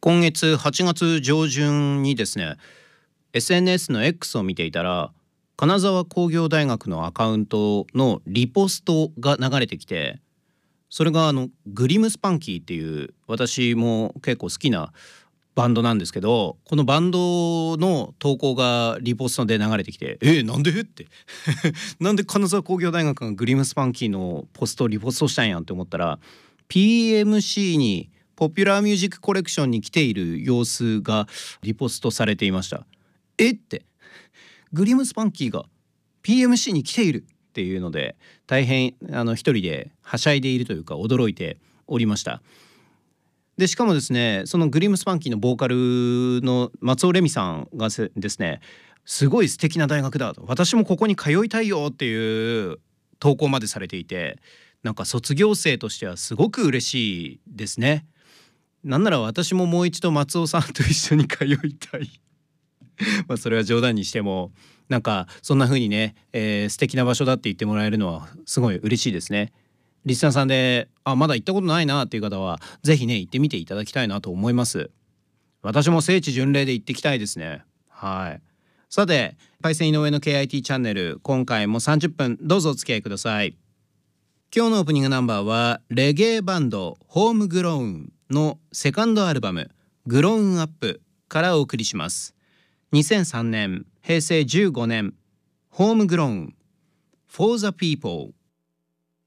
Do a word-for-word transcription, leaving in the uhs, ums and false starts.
今月はちがつ上旬にですね エスエヌエス の X を見ていたら、金沢工業大学のアカウントのリポストが流れてきて、それがあのグリムスパンキーっていう、私も結構好きなバンドなんですけど、このバンドの投稿がリポストで流れてきて、えー、なんでってなんで金沢工業大学がグリムスパンキーのポストをリポストしたんやって思ったら、 ピーエムシー にポピュラーミュージックコレクションに来ている様子がリポストされていました。えってグリムスパンキーが ピーエムシー に来ているっていうので、大変あの一人ではしゃいでいるというか驚いておりました。でしかもですね、そのグリムスパンキーのボーカルの松尾レミさんがですね、すごい素敵な大学だと、私もここに通いたいよっていう投稿までされていて、なんか卒業生としてはすごく嬉しいですね。なんなら私ももう一度松尾さんと一緒に通いたいまあそれは冗談にしても、なんかそんな風にね、えー、素敵な場所だって言ってもらえるのはすごい嬉しいですね。リスナーさんであまだ行ったことないなっていう方はぜひね行ってみていただきたいなと思います。私も聖地巡礼で行ってきたいですね。はい。さて、パイセン井上の ケーアイティー チャンネル、今回もさんじゅっぷんどうぞお付き合いください。今日のオープニングナンバーはレゲエバンドホームグローンのセカンドアルバムグローンアップからお送りします。にせんさんねんへいせいじゅうごねん、ホームグローン For the People。